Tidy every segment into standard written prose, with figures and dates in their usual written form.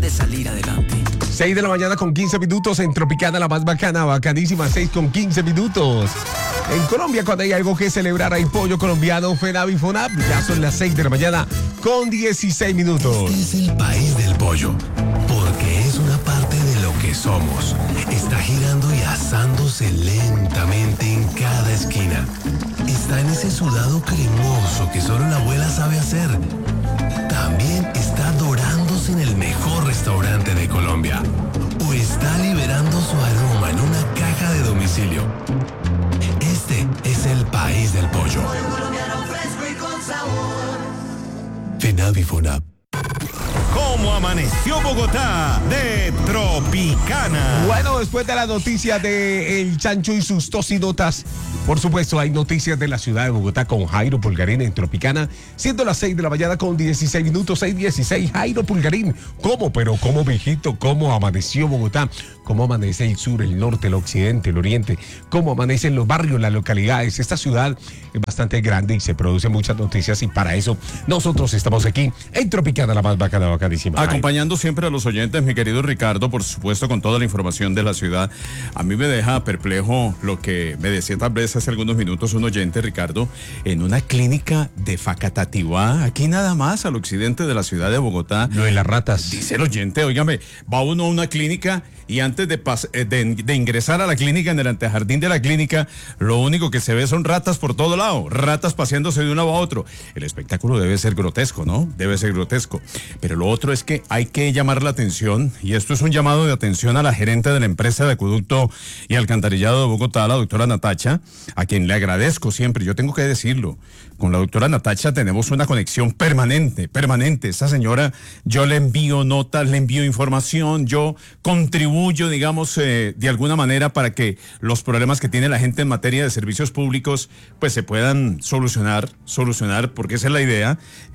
de salir adelante. 6 de la mañana con 15 minutos en Tropicana, la más bacana, bacanísima, 6 con 15 minutos. En Colombia, cuando hay algo que celebrar, hay pollo colombiano, FENAVI, FONAP. Ya son las 6 de la mañana con 16 minutos. Este es el país del pollo, porque es una parte de lo que somos. Está girando y asándose lentamente en cada esquina. Está en ese sudado cremoso que solo la abuela sabe hacer. También está dorándose en el mejor restaurante de Colombia. O está liberando su aroma en una caja de domicilio. Este es el país del pollo. FENAVI, FONAP. ¿Cómo amaneció Bogotá? De Tropicana. Bueno, después de la noticia de El Chancho y sus tocinotas, por supuesto, hay noticias de la ciudad de Bogotá con Jairo Pulgarín en Tropicana, siendo las 6 de la mañana con 16 minutos, 6:16. Jairo Pulgarín, ¿cómo? Pero ¿cómo, mijito? ¿Cómo amaneció Bogotá? ¿Cómo amanece el sur, el norte, el occidente, el oriente? ¿Cómo amanecen los barrios, las localidades? Esta ciudad es bastante grande y se producen muchas noticias, y para eso nosotros estamos aquí en Tropicana, la más bacana, bacanísima. Acompañando siempre a los oyentes, mi querido Ricardo, por supuesto, con toda la información de la ciudad. A mí me deja perplejo lo que me decía tal vez hace algunos minutos un oyente, Ricardo, en una clínica de Facatativá, aquí nada más al occidente de la ciudad de Bogotá. Lo de las ratas. Dice el oyente, óigame, va uno a una clínica y antes de ingresar a la clínica, en el antejardín de la clínica, lo único que se ve son ratas por todo lado, ratas paseándose de un lado a otro. El espectáculo debe ser grotesco, ¿no? Debe ser grotesco. Pero lo otro es que hay que llamar la atención, y esto es un llamado de atención a la gerente de la empresa de acueducto y alcantarillado de Bogotá, la doctora Natacha, a quien le agradezco siempre. Yo tengo que decirlo, con la doctora Natacha tenemos una conexión permanente. Esa señora, yo le envío notas, le envío información, yo contribuyo, digamos, de alguna manera para que los problemas que tiene la gente en materia de servicios públicos pues se puedan solucionar, porque esa es la idea,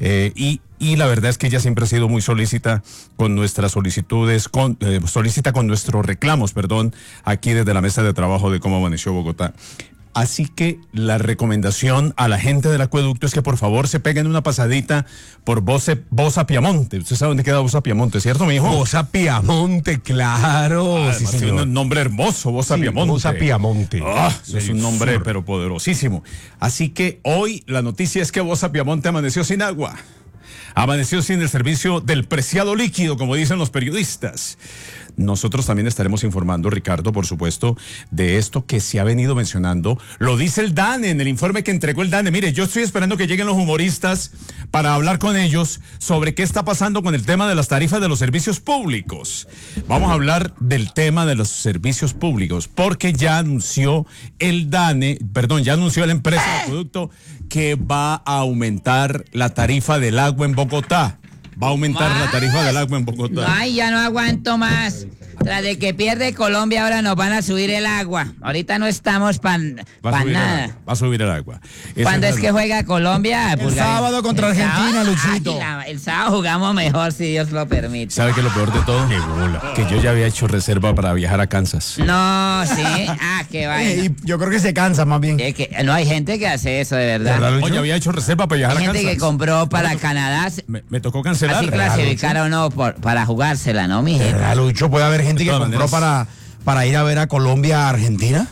y la verdad es que ella siempre ha sido muy solícita con nuestras solicitudes, solícita con nuestros reclamos, aquí desde la mesa de trabajo de Cómo Amaneció Bogotá. Así que la recomendación a la gente del acueducto es que por favor se peguen una pasadita por Bosa Piamonte. Usted sabe dónde queda Bosa Piamonte, ¿cierto, mijo? Bosa Piamonte, claro. Sí, señor. Tiene un nombre hermoso, Bosa Piamonte. Bosa Piamonte. Es un nombre pero poderosísimo. Así que hoy la noticia es que Bosa Piamonte amaneció sin agua. Amaneció sin el servicio del preciado líquido, como dicen los periodistas. Nosotros también estaremos informando, Ricardo, por supuesto, de esto que se ha venido mencionando. Lo dice el DANE en el informe que entregó el DANE. Mire, yo estoy esperando que lleguen los humoristas para hablar con ellos sobre qué está pasando con el tema de las tarifas de los servicios públicos. Vamos a hablar del tema de los servicios públicos, porque ya anunció el DANE, ya anunció la empresa de acueducto que va a aumentar la tarifa del agua en Bogotá. Va a aumentar la tarifa del agua en Bogotá. Ay, ya no aguanto más. Tras de que pierde Colombia, ahora nos van a subir el agua. Ahorita no estamos para nada. Va a subir el agua. ¿Cuándo es que juega Colombia? El sábado contra Argentina, Luchito. El sábado jugamos mejor, si Dios lo permite. ¿Sabe qué es lo peor de todo? Que yo ya había hecho reserva para viajar a Kansas. No, sí. Qué vaina. Y yo creo que se cansa más bien. No hay gente que hace eso, de verdad. Oye, había hecho reserva para viajar a Kansas. Hay gente que compró para Canadá. Me tocó cancelar. Así clasificaron o no para jugársela, ¿no, mi gente? Lucho, puede haber gente que compró para ir a ver a Colombia, a Argentina.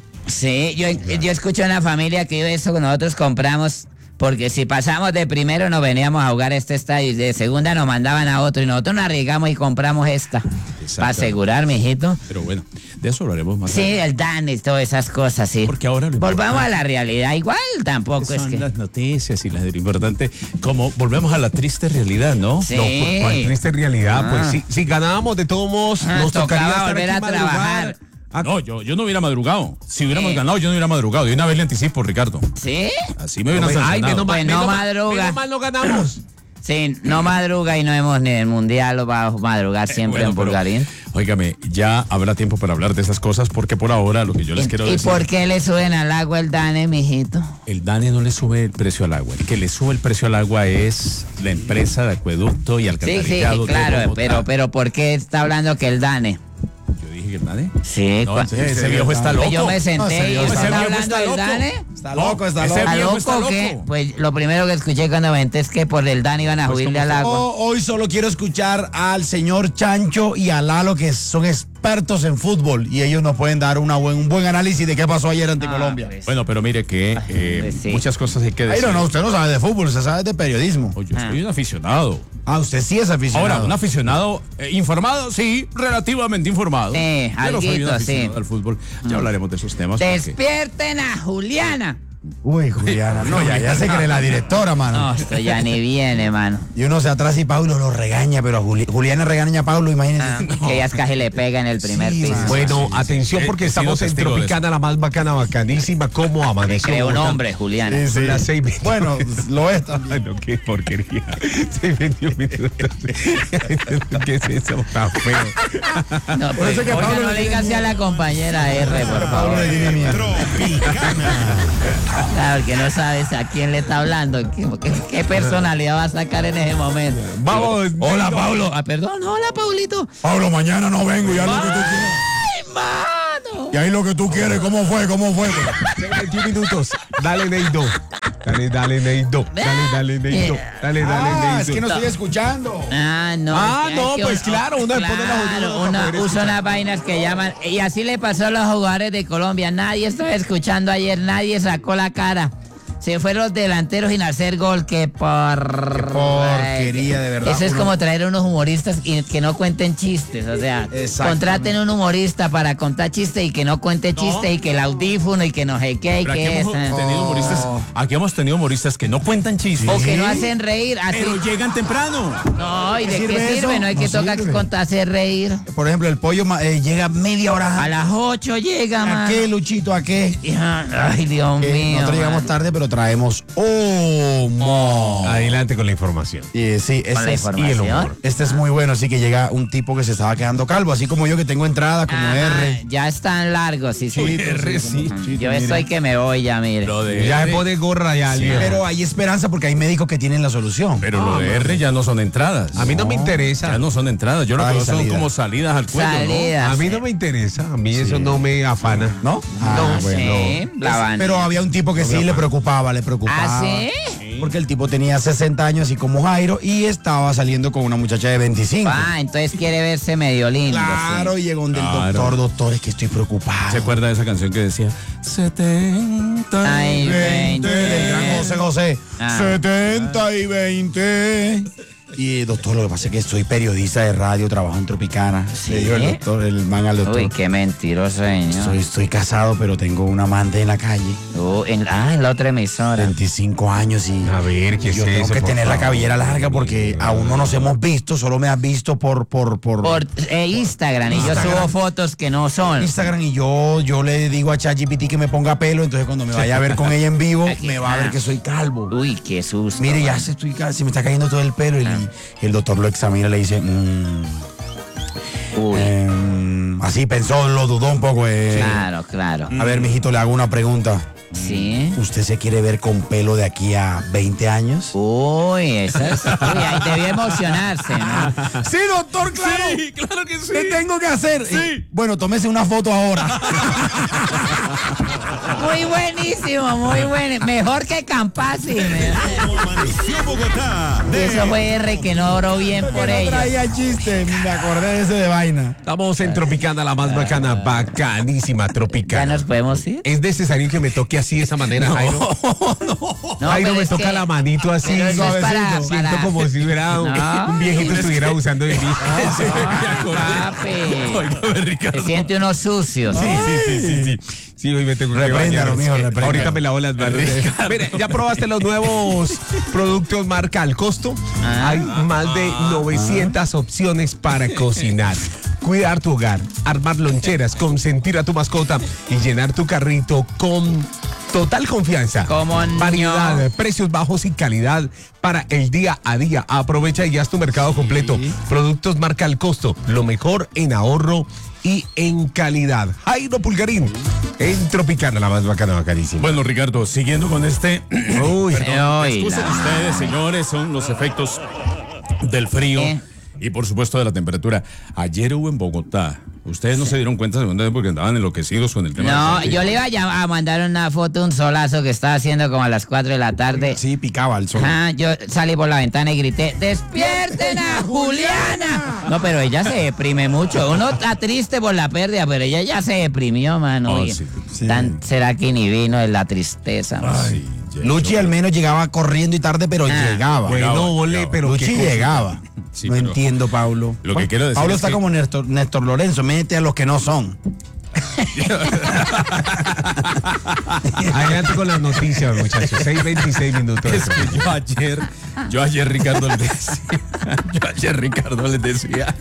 Sí, yo escucho una familia que eso que nosotros compramos, porque si pasamos de primero nos veníamos a jugar este estadio y de segunda nos mandaban a otro y nosotros nos arriesgamos y compramos esta. Para asegurar, mijito. Pero bueno, de eso hablaremos más. Sí, el DAN y todas esas cosas, sí. Porque ahora volvamos a la realidad. Igual tampoco son es que las noticias y lo importante, como volvemos a la triste realidad, ¿no? Sí. No, ¿cuál triste realidad? Pues si ganábamos de todos modos, nos tocaría volver a trabajar. No, yo no hubiera madrugado. Si hubiéramos ganado, yo no hubiera madrugado. Y una vez le anticipo, Ricardo. ¿Sí? Así me hubieran sancionado. Ay, menos madruga. Menos mal no ganamos. Sí, no madruga y no hemos ni el mundial, lo va a madrugar siempre en Pulgarín. Óigame, ya habrá tiempo para hablar de esas cosas, porque por ahora lo que yo les quiero decir. ¿Y por qué le suben al agua el DANE, mijito? El DANE no le sube el precio al agua. El que le sube el precio al agua es la empresa de acueducto y alcantarillado. Sí, claro, pero ¿por qué está hablando que el DANE? Yo dije ¿verdad? Sí, No, ese viejo está Pues loco. yo me senté y ese ¿están viejo hablando está del loco. Dane? Está loco, está ese loco. ¿Está viejo está loco o qué? loco. Pues lo primero que escuché cuando me enteré es que por el Dani iban a subirle al agua. Hoy solo quiero escuchar al señor Chancho y a Lalo, que son expertos en fútbol, y ellos nos pueden dar un buen análisis de qué pasó ayer ante Colombia. Pues, Bueno, pero mire que pues sí. muchas cosas hay que decir. Ay, no, usted no sabe de fútbol, usted sabe de periodismo. Oye, yo soy un aficionado. Ah, usted sí es aficionado. Ahora, un aficionado informado, sí, relativamente informado. Sí, Pero soy un alguito, aficionado sí. al fútbol. Ya hablaremos de esos temas. porque- Despierten a Juliana. Uy, Juliana, no, ya se cree la directora, mano. No, esto ya ni viene, mano. Y uno se atrasa y Paulo lo regaña, pero a Juliana regaña a Paulo, imagínense. Que ella casi le pega en el primer Sí, piso. man. Bueno, atención porque he sido estamos en testigo de Tropicana, la más bacana, bacanísima. ¿Cómo Le amaneció? creo un Bogotá? hombre, Juliana. Sí, sí. Las 6:21. Bueno, lo es también. Ay, no, qué porquería. 6:21 minutos. ¿Qué es eso? Está feo. No, pues, eso que oiga, Pablo no le le tiene digas a la compañera R, por Pablo favor. le tiene miedo. Claro, que no sabes a quién le está hablando. ¿Qué personalidad va a sacar en ese momento? Vamos. Hola, Paulo. Ah, perdón, hola, Paulito. Pablo, mañana no vengo, ya lo que tú quieres. ¡Ay, mano! Y ahí lo que tú quieres, ¿cómo fue? 21 minutos. Dale, Neido. Dale, Neido. Dale, Neido. Dale, Ah, es Neido. que no estoy escuchando. Ah, no. Ah, es no, que pues claro, uno le pone las audífonos claro, para uno poder usa escuchar. unas vainas que llaman. Y así le pasó a los jugadores de Colombia. Nadie estaba escuchando ayer, nadie sacó la cara. Se fueron los delanteros sin hacer gol. Qué porquería, de verdad. Eso es Uno- como traer unos humoristas y que no cuenten chistes. O sea, Exactamente. contraten un humorista para contar chistes y que no cuente chistes y que el audífono y que no sé qué y Pero aquí que hemos es. tenido humoristas, aquí hemos tenido humoristas que no cuentan chistes. O que no hacen reír. Así. Pero llegan temprano. No, ¿y de sirve qué sirve? eso? No hay que No tocar sirve. contar hacer reír. Por ejemplo, el pollo llega media hora. A las 8 llega, ¿A man. qué, Luchito? ¿A qué? Ay, Dios mío. Nosotros llegamos man. tarde, pero traemos humor. Adelante con la información. Sí, Con la este es, información. este es muy bueno, así que llega un tipo que se estaba quedando calvo, así como yo que tengo entrada como Ajá, R. ya están largos, sí, sí. R, sí. Yo estoy que me voy ya, mire. Lo de Ya se R, pone gorra ya. Sí, Leo. Pero hay esperanza porque hay médicos que tienen la solución. pero lo de R ya no son entradas. A mí no me interesa. Ya no son entradas. Yo lo que Ay, veo son salida. como salidas al cuello, ¿no? Salidas. A mí no me interesa. A mí eso no me afana. ¿No? Ah, bueno. sí, la van. Pero había un tipo que sí le preocupaba. ¿Ah, sí? Porque el tipo tenía 60 años, así como Jairo, y estaba saliendo con una muchacha de 25. Ah, entonces quiere verse medio lindo. Claro, sí. y llegó donde Claro. el doctor, es que estoy preocupado. ¿Se acuerda de esa canción que decía 70 Ay, 20 del gran José José. Ah. 70 y 20. Y doctor, lo que pasa es que soy periodista de radio, trabajo en Tropicana. ¿Sí? Le dijo el doctor, el man al doctor. Uy, qué mentiroso, señor. Estoy casado, pero tengo un amante en la calle. En la otra emisora. 25 años y A ver, ¿qué es yo tengo eso, que por tener la favor? cabellera larga porque aún no nos hemos visto, solo me has visto por Por Instagram, y yo Instagram. subo fotos que no son. Instagram y yo le digo a ChatGPT que me ponga pelo, entonces cuando me vaya a ver con ella en vivo, Aquí, me va a ver ah. que soy calvo. Uy, qué susto. Mire, ya man. se me está cayendo todo el pelo y el doctor lo examina y le dice, Uy, así pensó, lo dudó un poco. claro, claro. A ver, mijito, le hago una pregunta. Sí. ¿Usted se quiere ver con pelo de aquí a 20 años? Uy, ahí debió emocionarse, ¿no? Sí, doctor, claro. Sí, claro que sí. ¿Qué tengo que hacer? Sí. Bueno, tómese una foto ahora. Muy buenísimo, muy bueno. Mejor que Campasi. Y eso fue R que no oró bien por No ellos. traía chiste, me acordé de ese de vaina. Estamos en Tropicana, la más bacana, bacanísima Ya Tropicana. nos podemos ir. ¿Es necesario que me toque así de esa manera, Jairo? No, Jairo, pero me es toca que- la manito así. pero eso es suavecito. Siento como si hubiera No. un viejito estuviera abusando de mí. Papi. Óigame, Ricardo. Se siente uno sucio. Sí. Sí, hoy me tengo que Repréndalo, bañar. mijo, repréndalo. Ahorita me lavo las manos. Mire, ¿ya probaste los nuevos productos marca al costo? Hay más de 900 opciones para cocinar. Cuidar tu hogar, armar loncheras, consentir a tu mascota y llenar tu carrito con total confianza. ¿Cómo no? Variedad, precios bajos y calidad para el día a día. Aprovecha y haz tu mercado completo. Productos marca al costo. Lo mejor en ahorro y en calidad. Jairo Pulgarín, en Tropicana, la más bacana, bacanísima. Bueno, Ricardo, siguiendo con este. Uy, Perdón, Ay, excusen la- ustedes, señores, son los efectos del frío. ¿Qué? Y por supuesto de la temperatura. Ayer hubo en Bogotá. Ustedes no se dieron cuenta según porque andaban enloquecidos con el tema. No, del yo le iba a mandar una foto, un solazo que estaba haciendo como a las 4 de la tarde. Sí, picaba el sol. Yo salí por la ventana y grité, ¡despierten a Juliana! No, pero ella se deprime mucho. Uno está triste por la pérdida, pero ella ya se deprimió, mano. Oh, Y sí. ¿será que ni vino de la tristeza? Man? Sí, Luchi al menos llegaba corriendo y tarde, pero llegaba. Bueno, ole, llegaba. pero Luchi qué cosa. llegaba. Sí, no pero entiendo, Paulo. lo que quiero decir Paulo es está que- como Néstor Lorenzo, mete a los que no son. Adelante con las noticias, muchachos. 6:26 minutos. Es que yo ayer Ricardo les decía,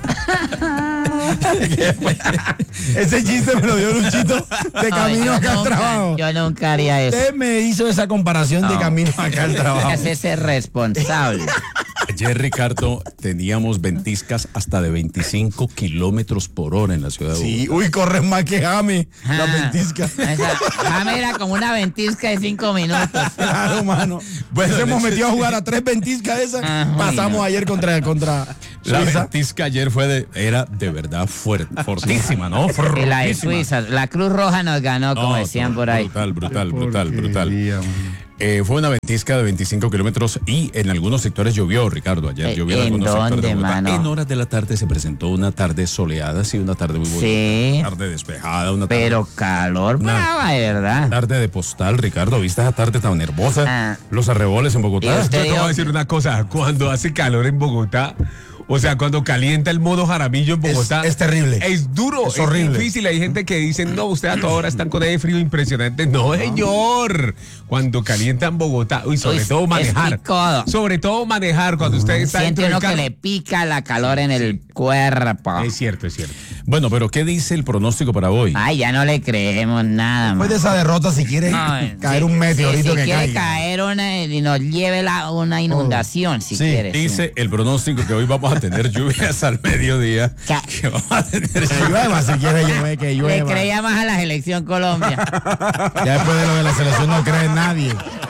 Ese chiste me lo dio Luchito de camino Yo acá al nunca- trabajo. Yo nunca haría eso. Usted me hizo esa comparación de camino acá al trabajo. Es ese responsable. ayer Ricardo teníamos ventiscas hasta de 25 kilómetros por hora en la ciudad de Bogotá. Sí, uy, corres más que Jame, la Ah, ventisca. Jame era como una ventisca de 5 minutos. Claro, mano. Pues Bueno, hemos ese- metido a jugar a 3 ventiscas esas. Ah, Pasamos bueno. ayer contra La Suiza. ventisca ayer era de verdad fortísima, ¿no? Y la de Fortísima. Suiza. La Cruz Roja nos ganó, como No, decían por ahí. Brutal. Fue una ventisca de 25 kilómetros y en algunos sectores llovió, Ricardo. Ayer llovió en ¿en algunos sectores de dónde, Bogotá. mano? En horas de la tarde se presentó una tarde soleada, sí, una tarde muy bonita. Sí. Una tarde despejada, una tarde, Pero calor Una- brava, de verdad. tarde de postal, Ricardo. ¿Viste esa tarde tan hermosa? Ah. Los arreboles en Bogotá. Y usted Yo te voy a dijo- decir una cosa, cuando hace calor en Bogotá, o sea, cuando calienta el modo Jaramillo en Bogotá. Es terrible. Es duro, Es horrible. difícil. Hay gente que dice, no, ustedes a toda hora están con ese frío impresionante. No, señor. Cuando calienta en Bogotá, sobre Uy, todo es manejar. picudo. Sobre todo manejar cuando usted está Siente dentro del uno que carro. le pica la calor en el cuerpo. Es cierto, es cierto. Bueno, pero ¿qué dice el pronóstico para hoy? Ay, ya no le creemos nada, Después man. de esa derrota, si quiere Ay, caer si- un meteorito si que quiere caiga. caer y nos lleve una inundación, si Sí, quiere. sí. Dice el pronóstico que hoy vamos a tener lluvias al mediodía. Ca- Que vamos a tener Que llueva, si quiere llover, que Le llueva. creía más a la selección Colombia. Ya después de lo de la selección no cree nadie.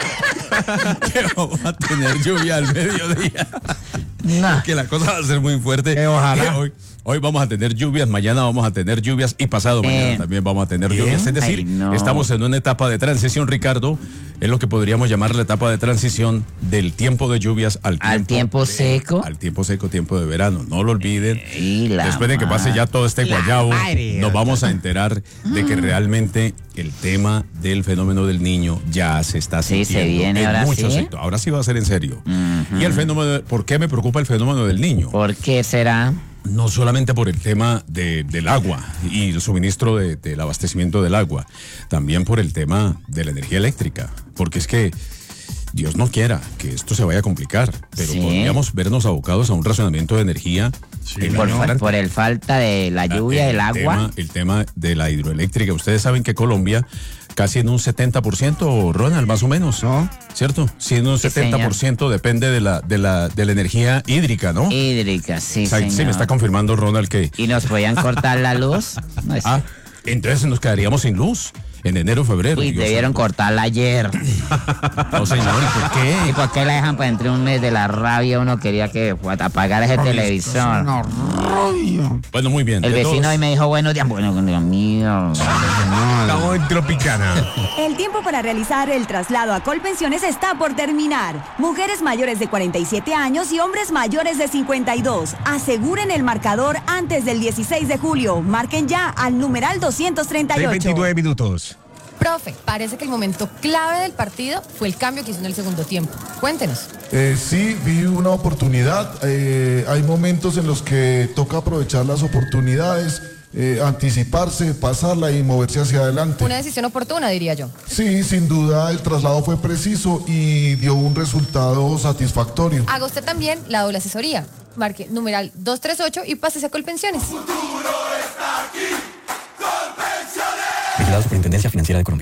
que vamos a tener lluvia al mediodía. No. Que la cosa va a ser muy fuerte. Que ojalá. Que hoy vamos a tener lluvias, mañana vamos a tener lluvias y pasado mañana también vamos a tener lluvias. Es decir, Ay, no. estamos en una etapa de transición, Ricardo. Es lo que podríamos llamar la etapa de transición del tiempo de lluvias al tiempo seco. Al tiempo seco, tiempo de verano. No lo olviden. Y la Después de que pase ya todo este la guayabo, madre. nos vamos a enterar de que realmente el tema del fenómeno del niño ya se está Sí, se sintiendo viene, en ahora muchos sí. sectores. Ahora sí va a ser en serio. Y el fenómeno, ¿por qué me preocupa el fenómeno del niño? ¿Por qué será? No solamente por el tema del agua y el suministro del abastecimiento del agua, también por el tema de la energía eléctrica, porque es que Dios no quiera que esto se vaya a complicar, pero Sí. podríamos vernos abocados a un racionamiento de energía. en Por, la fa- planta. por el falta de la lluvia, el agua. El tema de la hidroeléctrica. Ustedes saben que Colombia casi en un 70%, Ronald, más o menos, ¿No? ¿cierto? Sí, en un Sí, 70% depende de la energía hídrica, ¿no? Hídrica, sí, Sí, señor. me está confirmando Ronald que... Y nos podían cortar la luz. No, Ah, entonces nos quedaríamos sin luz en enero, febrero. Uy, Dios debieron santo. cortarla ayer. No, señor, ¿y por qué? ¿Y por qué la dejan para entre un mes de la rabia? Uno quería que apagara ese televisor. No, rollo. Bueno, muy bien. El de vecino todos- ahí me dijo, buenos días. Bueno, Dios mío. Estamos en Tropicana. El tiempo para realizar el traslado a Colpensiones está por terminar. Mujeres mayores de 47 años y hombres mayores de 52. Aseguren el marcador antes del 16 de julio. Marquen ya al numeral 238. 6:29 minutos. Profe, parece que el momento clave del partido fue el cambio que hizo en el segundo tiempo. Cuéntenos. Sí, vi una oportunidad. Hay momentos en los que toca aprovechar las oportunidades, anticiparse, pasarla y moverse hacia adelante. Una decisión oportuna, diría yo. Sí, sin duda el traslado fue preciso y dio un resultado satisfactorio. Haga usted también la doble asesoría. Marque numeral 238 y pásese a Colpensiones. Vigilado Superintendencia Financiera de Colombia. Oiga,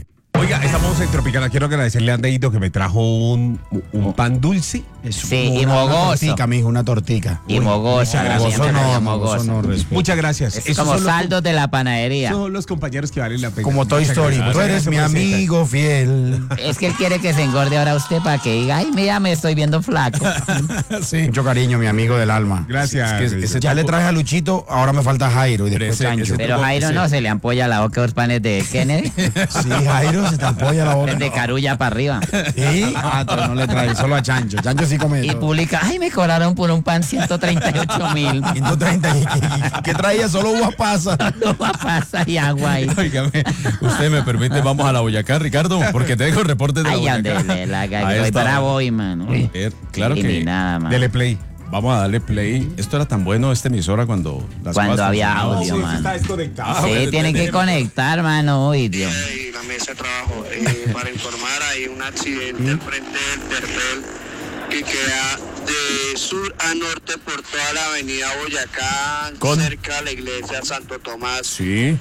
Oiga, estamos en Tropicana. Quiero agradecerle a Andeito que me trajo un pan dulce. Sí, y mogoso. Tortica, mijo, una tortica. Y mogoso. Mogoso no, mogoso. no respeto. Muchas gracias. Es Esos como son los saldos de la panadería. Son los compañeros que valen la pena. Como Toy Muchas Story. gracias. Tú eres mi amigo fiel. Es que él quiere que se engorde ahora usted para que diga, ay, mira, me estoy viendo flaco. Sí. Mucho cariño, mi amigo del alma. Gracias. Es que ese Ya le tipo- traje a Luchito, ahora me falta Jairo y después ese- Chancho. ese- Pero Jairo no, se le ampolla la boca a los panes de Kennedy. Sí, Jairo, se te ampolla la boca. De Carulla para arriba. ¿Sí? Ah, pero no le trae, solo a Chancho. Chancho sí come Y todo. publica, ay, me cobraron por un pan 138.000. 130. ¿Qué traía? Solo uva pasa. No va a pasar y agua ahí. Óigame, usted me permite, vamos a la Boyacá, Ricardo, porque tengo reportes de la Ay, Boyacá. donde la A voy esta bravo hora. hoy, mano. Claro que Eliminada, mano. Dele play. vamos a darle play. Esto era tan bueno, esta emisora, cuando las Cuando cosas había funcionaban. audio, sí, mano. está desconectado. Sí, tienen que conectar, mano. Uy, Dios. Y la mesa de trabajo para informar, hay un accidente al frente del terreno que queda de sur a norte por toda la avenida Boyacá, cerca de la iglesia Santo Tomás. Sí.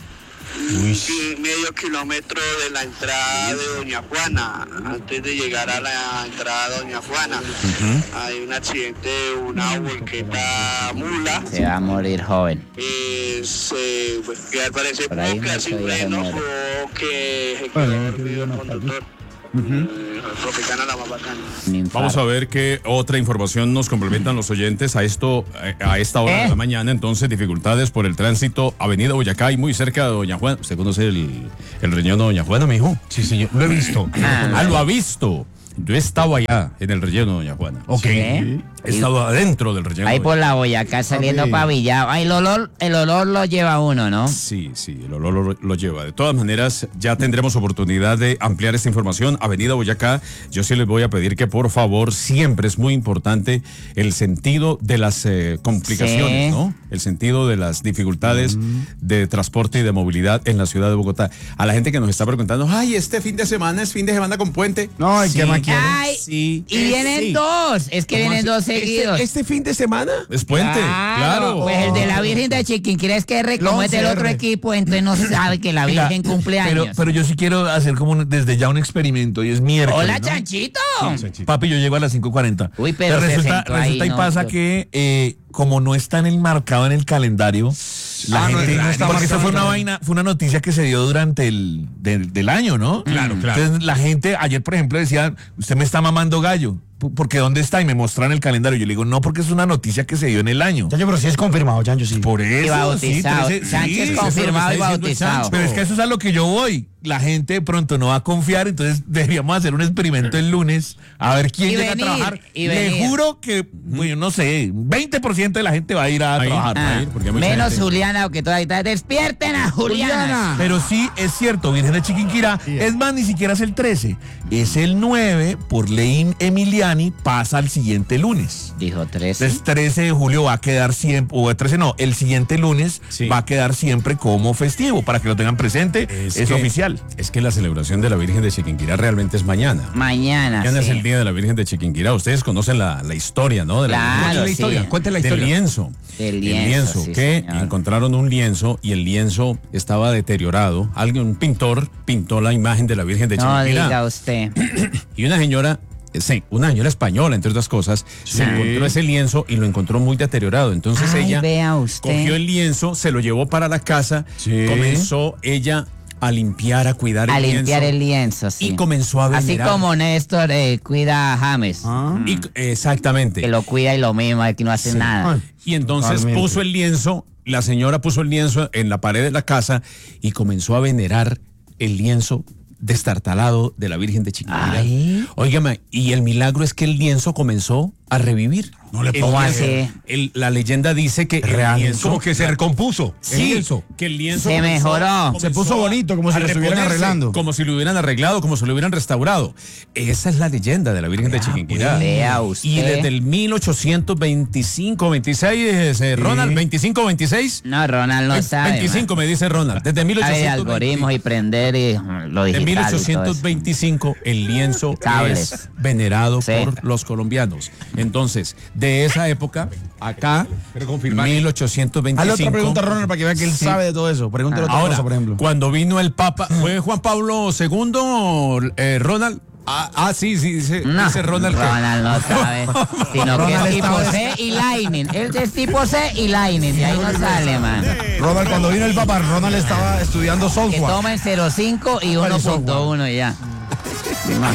Y medio kilómetro de la entrada de Doña Juana. Antes de llegar a la entrada de Doña Juana, hay un accidente de una volqueta mula. Se va a morir joven. Que al parecer Por ahí pudo quedar sin mucho ya se freno muere. o que se quedó dormido el conductor. Tropicana la más bacana. Un infarto. Vamos a ver qué otra información nos complementan los oyentes a esta hora de la mañana. Entonces, dificultades por el tránsito, Avenida Boyacá y muy cerca de Doña Juana. ¿Usted conoce el relleno de Doña Juana, mijo? Sí, señor. Lo he visto. Ah, lo ha visto. Yo estaba allá en el relleno de Doña Juana. Ok. ¿Sí? He estado adentro del relleno. Ahí de por Doña la Boyacá saliendo para Villado. Ay, el olor lo lleva uno, ¿no? Sí, el olor lo lleva. De todas maneras, ya tendremos oportunidad de ampliar esta información. Avenida Boyacá, yo sí les voy a pedir que por favor, siempre es muy importante el sentido de las complicaciones, Sí. ¿no? El sentido de las dificultades de transporte y de movilidad en la ciudad de Bogotá. A la gente que nos está preguntando, ay, este fin de semana es fin de semana con puente. No, ¿y qué más quiere? Ay, Sí. y vienen Sí. dos. Es que vienen dos seguidos. ¿Este fin de semana? Es puente, claro. Pues el de la Virgen de Chiquinquirá es que como es del otro equipo, entonces no sabe que la Virgen cumple años. Pero yo sí quiero hacer como desde ya un experimento y es miércoles. Hola, ¿no? Chanchito. Papi, yo llego a las 5:40. Uy, pero se resulta, sentó ahí, y no, pasa yo- que como no está marcado en el calendario, la gente, no está porque eso marcado. fue una vaina, fue una noticia que se dio durante del año, ¿no? Claro, claro. Entonces la gente ayer, por ejemplo, decía, usted me está mamando gallo. Porque ¿dónde está? Y me mostraron el calendario. Yo le digo, no, porque es una noticia que se dio en el año. Chancho, pero sí es confirmado, Chancho, sí. Por eso. Y bautizado. sí, Sánchez eso es lo que confirmado está y diciendo el bautizado. Sancho. Pero es que eso es a lo que yo voy. La gente de pronto no va a confiar, entonces deberíamos hacer un experimento el lunes a ver quién Y llega venir, a trabajar. y Le venir. juro que, bueno, no sé, 20% de la gente va a ir a Ahí. trabajar. Ah, porque hay mucha menos gente. Juliana, o que todavía despierten a Juliana. Pero sí, es cierto, Virgen de Chiquinquirá. Es más, ni siquiera es el 13. Es el 9, por ley Emiliani, pasa al siguiente lunes. Dijo 13. Entonces 13 de julio va a quedar siempre, o el 13 no, el siguiente lunes Sí. va a quedar siempre como festivo, para que lo tengan presente, es que- oficial. Es que la celebración de la Virgen de Chiquinquirá realmente es mañana. Mañana. Mañana es sí. el día de la Virgen de Chiquinquirá. Ustedes conocen la historia, ¿no? De la Claro, Virgen de sí. Chiquinquirá. Cuente la Del historia. lienzo. Del El lienzo, sí, que señor. encontraron un lienzo y el lienzo estaba deteriorado. Un pintor pintó la imagen de la Virgen de No Chiquinquirá. diga usted. Y una señora española, entre otras cosas, se encontró ese lienzo y lo encontró muy deteriorado. Entonces Ay, ella vea usted. cogió el lienzo, se lo llevó para la casa, comenzó ella a limpiar, a cuidar A el limpiar lienzo. el lienzo, sí. Y comenzó a Así venerar. como Néstor cuida a James. Exactamente. Que lo cuida y lo mismo, que no hace nada. Y entonces Totalmente. puso el lienzo, la señora puso el lienzo en la pared de la casa y comenzó a venerar el lienzo destartalado de la Virgen de Chiquinquirá. Ay. Óigame, y el milagro es que el lienzo comenzó a revivir. No le El ¿Cómo lienzo- así? la leyenda dice que Real. el lienzo... Como que se recompuso. El Sí, lienzo. que el lienzo Se mejoró. Se puso bonito, como si a lo estuvieran reponerse, arreglando. como si lo hubieran arreglado, como si lo hubieran restaurado. Esa es la leyenda de la Virgen de Chiquinquirá. Vea usted. Y desde el 1825, 26, Ronald, 25, 26. No, Ronald no sabe. 25 me dice Ronald. Desde man. Sabe de algoritmos 1825. y prender y lo En digital. y todo eso. 1825 el lienzo Cables. es venerado Sí. por los colombianos. Entonces, de esa época, acá, Pero confirmar. 1825. Hazle otra pregunta a Ronald para que vea que él Sí. sabe de todo eso. Pregúntale otra Ahora, cosa, por ejemplo. cuando vino el Papa, ¿fue Juan Pablo II, Ronald? Sí, dice Ronald. Ronald no sabe, sino que Ronald es tipo estaba- C y Lightning. Él es tipo C y Lightning, de ahí no sale, man. Ronald, cuando vino el Papa, Ronald estaba estudiando Que software. tomen 0.5 y 1.1 y ya. Sí, man.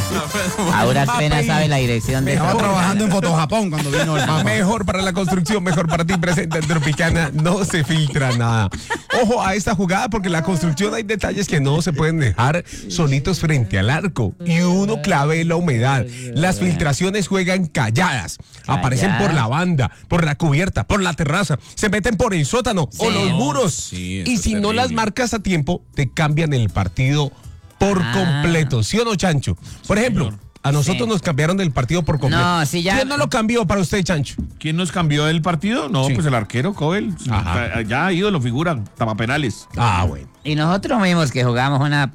A duras penas sabe la dirección de Estaba todo. trabajando en Fotojapón cuando vino el Papa. Mejor para la construcción, mejor para ti, presenta en Tropicana, no se filtra nada. Ojo a esta jugada porque en la construcción hay detalles que no se pueden dejar solitos frente al arco. Y uno clave la humedad. Las filtraciones juegan calladas. Aparecen por la banda, por la cubierta, por la terraza. Se meten por el sótano o los muros. Sí, eso y es si no terrible. las marcas a tiempo, te cambian el partido por completo. ¿Sí o no, Chancho? Por ejemplo, a nosotros Sí. nos cambiaron el partido por completo. No, sí, ya- ¿Quién no lo cambió para usted, Chancho? ¿Quién nos cambió el partido? No, Sí. pues el arquero, Cobel. Ajá. Ya ídolo, figura, tapapenales. Bueno. Y nosotros mismos que jugamos una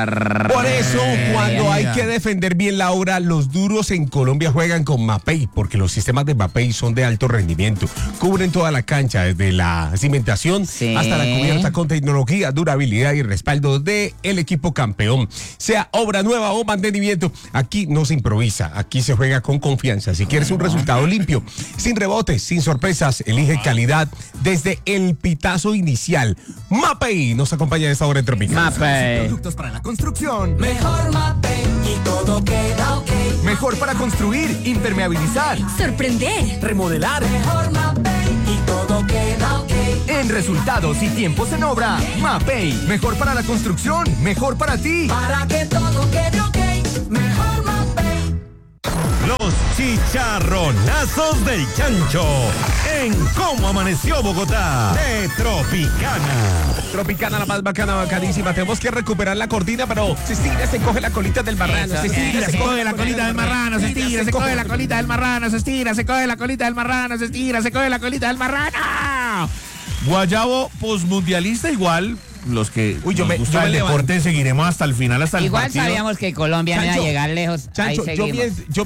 Por eso, cuando hay que defender bien la obra, los duros en Colombia juegan con Mapei, porque los sistemas de Mapei son de alto rendimiento. Cubren toda la cancha, desde la cimentación Sí. hasta la cubierta, con tecnología, durabilidad y respaldo del equipo campeón. Sea obra nueva o mantenimiento, aquí no se improvisa, aquí se juega con confianza. Si quieres un resultado limpio, sin rebotes, sin sorpresas, elige calidad desde el pitazo inicial. Mapei nos acompaña a esta hora en Tropicana. Mapei. Productos para la construcción. Mejor Mapei y todo queda ok. Mejor para construir, impermeabilizar, Sorprender. remodelar. Mejor Mapei y todo queda ok. En resultados y tiempos en obra, Mapei. Mejor para la construcción, mejor para ti. Para que todo quede ok. Mejor Mapei. Los chicharronazos del Chancho en Cómo Amaneció Bogotá de Tropicana. Tropicana, la más bacana, bacanísima. Tenemos que recuperar la cortina, pero se estira, se coge la colita del marrano. Se estira, se coge la colita del marrano. Se estira, se coge la colita del marrano. Se estira, se coge la colita del marrano. Se estira, se coge la colita del marrano. Guayabo posmundialista igual. Los que Yo nos me gusta el levanto. deporte seguiremos hasta el final, hasta el Igual partido. sabíamos que Colombia no iba a Chancho, llegar lejos. Ahí Chancho, seguimos. yo